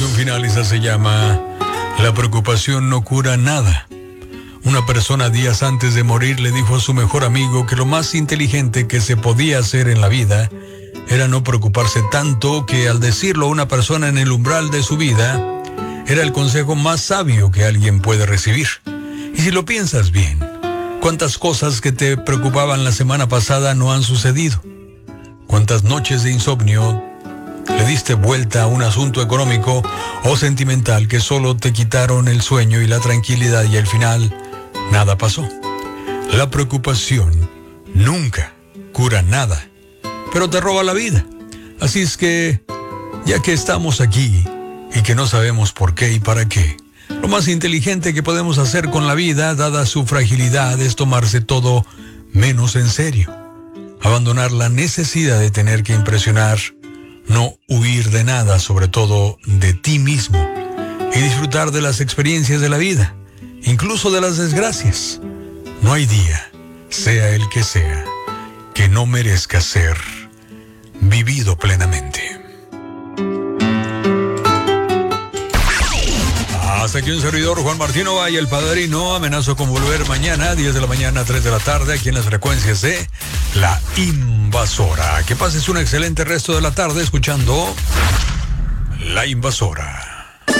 reflexión final, esa se llama: la preocupación no cura nada. Una persona días antes de morir le dijo a su mejor amigo que lo más inteligente que se podía hacer en la vida era no preocuparse tanto, que al decirlo a una persona en el umbral de su vida era el consejo más sabio que alguien puede recibir. Y si lo piensas bien, ¿cuántas cosas que te preocupaban la semana pasada no han sucedido? ¿Cuántas noches de insomnio le diste vuelta a un asunto económico o sentimental que solo te quitaron el sueño y la tranquilidad, y al final nada pasó? La preocupación nunca cura nada, pero te roba la vida. Así es que, ya que estamos aquí y que no sabemos por qué y para qué, lo más inteligente que podemos hacer con la vida, dada su fragilidad, es tomarse todo menos en serio. Abandonar la necesidad de tener que impresionar, no huir de nada, sobre todo de ti mismo, y disfrutar de las experiencias de la vida, incluso de las desgracias. No hay día, sea el que sea, que no merezca ser vivido plenamente. Hasta aquí un servidor, Juan Martín Ovalle, el padrino. Amenazo con volver mañana, 10 de la mañana, 3 de la tarde, aquí en las frecuencias de La Invasora. Que pases un excelente resto de la tarde escuchando La Invasora.